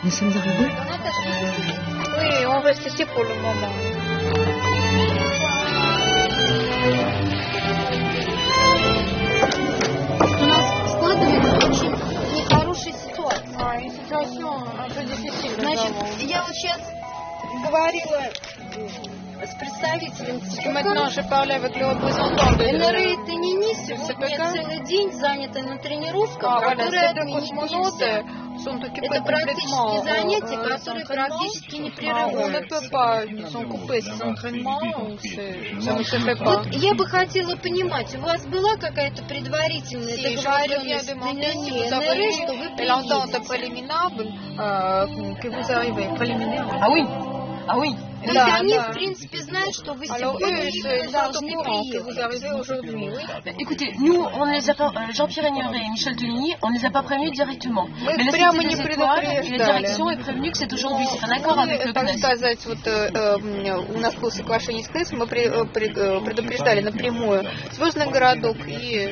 Nous sommes arrivés. Oui, on reste ici pour le moment. У нас складывается очень нехорошая ситуация. Ситуация un peu difficile. Значит, я вот сейчас говорила с представителем Maintenant, je parlais avec le représentant de НРИ Тенинис сегодня целый день заняты на тренировках, которые отменены. Это практические занятия, которые практически не On ne прерываются. peut pas, disons, couper ces entraînements, ça ne se fait pas. Вот я бы хотела понимать, у вас была какая-то предварительная Si je voudrais bien договоренность с demander si НРИ, vous avez что вы eu l'entente приедете? préliminaire que vous arrivez, préliminaire. Ah oui. Ah oui. То есть они, в принципе, знают, что вы Alors eux, сегодня ils должны sont au courant que vous приехать. arrivez aujourd'hui, oui. Écoutez, nous, on ne les a pas, Jean-Pierre Ignoré et Michel Denis, on ne les a pas prévenus directement. Мы Mais la прямо Cité не des Étoiles et la предупреждали. direction est prévenue que c'est aujourd'hui. C'est un accord avec le Так CNES. сказать, вот у нас было соглашение с КНЕС, мы предупреждали напрямую Звездный городок и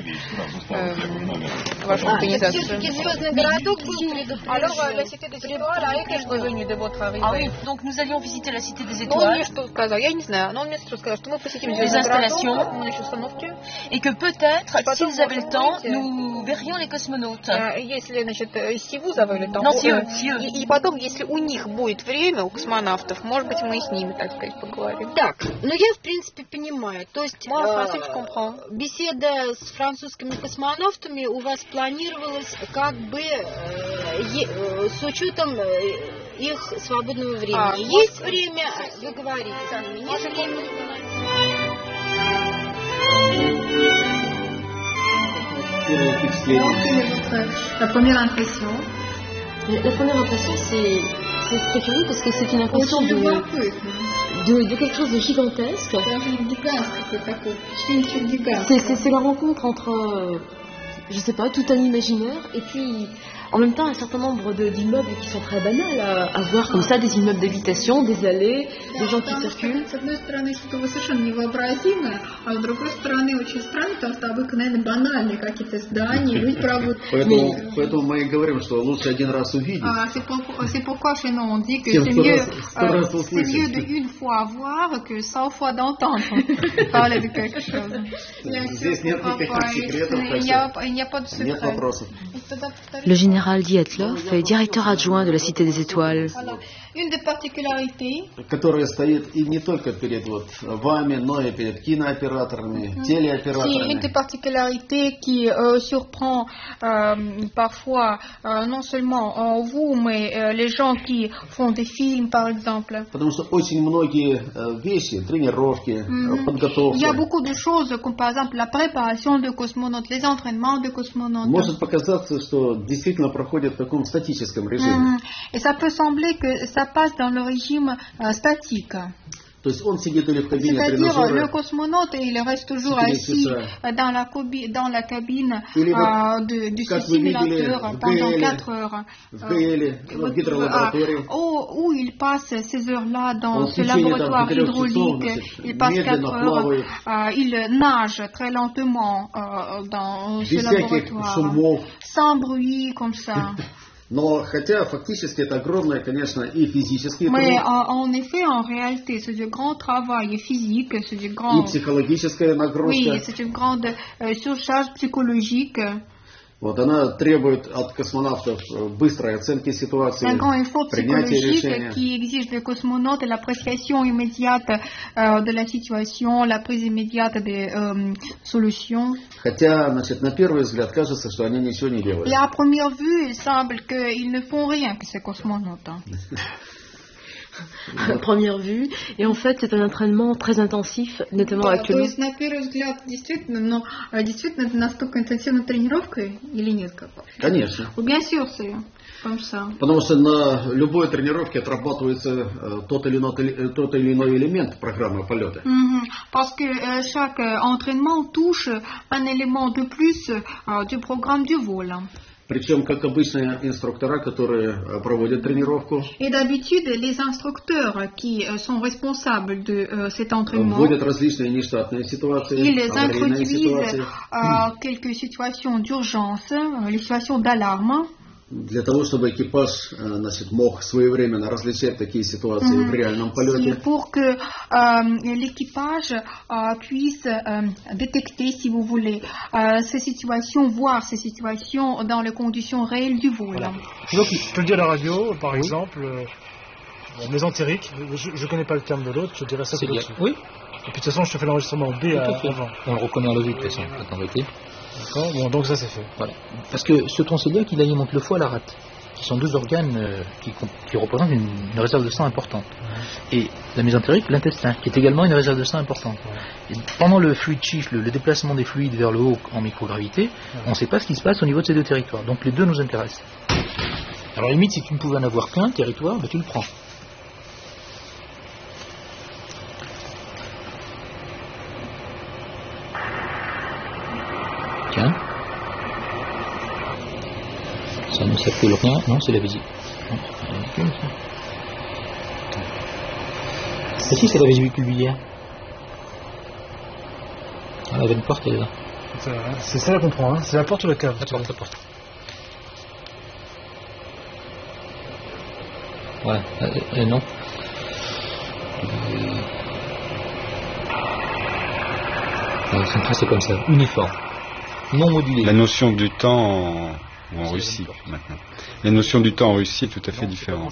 вашу организацию. Все-таки Звездный городок был Alors, la предупрежден. Cité des Étoiles a été prévenue de votre arrivée. Ah oui, donc nous allions visiter la Cité des Но он мне Étoiles что сказал? Я не знаю, но он мне что сказал, что мы посетим Les Звездный installations. городок, мы начнем установки. et que peut-être, Потом, s'ils avaient le может temps, быть, nous verrions les cosmonautes. Если, значит, si vous avez le temps. Non, si eux. И потом, если у них будет время, у космонавтов, может быть, мы и с ними, так сказать, поговорим. Так, ну я в принципе понимаю. То есть Moi, en principe, je comprends. беседа с французскими космонавтами у вас планировалась как бы с учетом их свободного времени. Есть время, вы говорите с ними. Нет времени. La première impression. La première impression, c'est très curieux parce que c'est une impression de quelque chose de gigantesque. C'est la rencontre entre, je sais pas, tout un imaginaire et puis en même temps un certain nombre d'immeubles qui sont très banals à voir comme ça, des immeubles d'habitation, des allées, des gens qui circulent. С одной стороны, что-то совершенно невообразимое, а с другой стороны, очень странно, потому что обыкновенно банальные какие-то здания, люди проводят. Поэтому мы и говорим, что лучше один раз увидеть. C'est pourquoi chez nous on dit que Тем, c'est кто mieux, раз- сто раз услышать. c'est mieux de une fois voir que 100 fois d'entendre parler de quelque chose. Здесь нет никаких секретов, так Il n'y a pas de что нет secret. вопросов. Le général Dietlov est directeur adjoint de la Cité des Étoiles. Alors, une des particularités, Которая стоит и не только перед вами, но и перед кинооператорами, c'est une телеоператорами. des particularités qui surprend parfois non seulement vous, mais les gens qui font des films, par exemple. Потому что очень многие вещи, тренировки, Il подготовка, y a beaucoup de choses, comme par exemple la préparation de cosmonautes, les entraînements de cosmonautes. может показаться, что действительно проходит в таком статическом режиме. Et ça peut sembler que ça passe dans le régime statique. То есть он сидит или в кабине C'est-à-dire, le тренажера, cosmonaute, il reste toujours C'était assis ça. dans la cabine Или вот, du как вы видели, simulateur в pendant ГЭЛе, 4 heures. в ГЭЛе, в гидролаборатории. Où il passe ces heures-là dans En ce течение, laboratoire 4 часов, hydraulique. Il passe 4 медленно heures. плавает, Il nage très lentement dans ce без всяких laboratoire. шумов. Sans bruit, comme ça. Но хотя фактически это огромное, конечно, и физический Mais труд, en effet, en réalité, c'est du grand travail physique, c'est du и grand... психологическая Oui, нагрузка. c'est une grande surcharge psychologique. Вот она требует от космонавтов быстрой оценки ситуации, Un grand effort принятия psychologique решения. qui exige des cosmonautes l'appréciation immédiate de la situation, la prise immédiate des solutions. Хотя, значит, на первый взгляд кажется, что они ничего не делают. Et à première vue, il semble qu'ils ne font rien que ces cosmonautes. À première vue, et en fait c'est un entraînement très intensif, notamment То actuellement. есть, на первый взгляд, действительно, но действительно это настолько интенсивная тренировка или нет? Конечно. Bien sûr, c'est comme ça. Потому что на любой тренировке отрабатывается тот или иной элемент программы полета. Parce que chaque entraînement touche un élément de plus du programme du vol. Причем, как обычно, инструктора, которые проводят тренировку, Et d'habitude, les instructeurs qui sont responsables de cet entraînement, вводят различные нештатные ситуации, ils аварийные introduisent ситуации. quelques situations d'urgence, les situations d'alarme. Для того, чтобы экипаж мог своевременно различать такие ситуации в реальном полете. Pour que l'équipage puisse détecter, si vous voulez, ces situations, voir ces situations dans les conditions réelles du vol. Voilà. Donc, je peux le dire à la radio, par exemple, mésentérique, je ne connais pas le terme de l'autre, je dirais ça c'est l'autre. Oui. Et puis de toute façon, je te fais l'enregistrement B avant. On le reconnaît en logique, de toute façon, pas embêté. D'accord, bon, donc ça c'est fait. Voilà. Parce que ce tonsilleux il alimente le foie et la rate, qui sont deux organes qui représentent une réserve de sang importante. Et la mésentérique, l'intestin, qui est également une réserve de sang importante. Et pendant le fluid shift, le déplacement des fluides vers le haut en microgravité, on ne sait pas ce qui se passe au niveau de ces deux territoires. Donc les deux nous intéressent. Alors limite, si tu ne pouvais en avoir qu'un territoire, ben, tu le prends. Tiens. Ça ne s'appelle rien. Non, c'est la vésicule. Ah si, c'est la vésicule biliaire. Ah, la veine porte, elle est là. C'est ça qu'on prend, hein. C'est la porte ou la cave? La porte. Ouais, non. C'est comme ça, uniforme. Non modulé. La notion du temps en Russie maintenant. La notion du temps en Russie est tout à fait différente.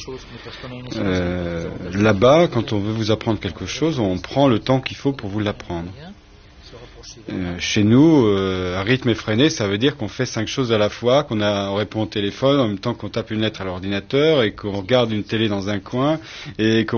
Là-bas, quand on veut vous apprendre quelque chose, on prend le temps qu'il faut pour vous l'apprendre. Chez nous, un rythme effréné, ça veut dire qu'on fait 5 choses à la fois, on répond au téléphone en même temps qu'on tape une lettre à l'ordinateur et qu'on regarde une télé dans un coin et qu'on